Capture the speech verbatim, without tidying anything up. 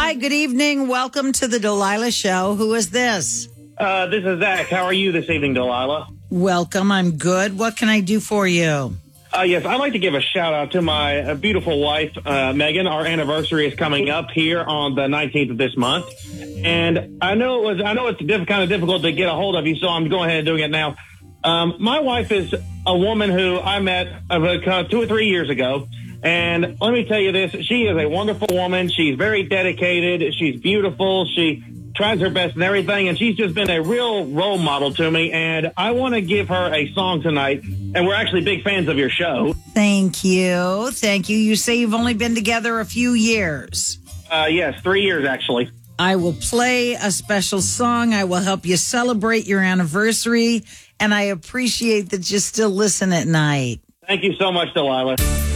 Hi, good evening. Welcome to the Delilah Show. Who is this? Uh, this is Zach. How are you this evening, Delilah? Welcome. I'm good. What can I do for you? Uh, yes, I'd like to give a shout out to my uh, beautiful wife, uh, Megan. Our anniversary is coming up here on the nineteenth of this month. And I know it was, I know it's diff- kind of difficult to get a hold of you, so I'm going ahead and doing it now. Um, my wife is a woman who I met uh, two or three years ago. And let me tell you this, she is a wonderful woman. She's very dedicated. She's beautiful. She tries her best and everything. And she's just been a real role model to me. And I want to give her a song tonight. And we're actually big fans of your show. Thank you. Thank you. You say you've only been together a few years. Uh, yes, three years, actually. I will play a special song. I will help you celebrate your anniversary. And I appreciate that you still listen at night. Thank you so much, Delilah.